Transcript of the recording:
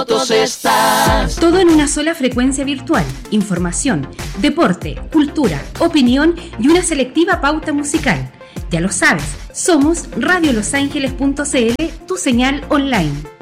estás. Todo en una sola frecuencia virtual. Información, deporte, cultura, opinión y una selectiva pauta musical. Ya lo sabes, somos radiolosangeles.cl, tu señal online.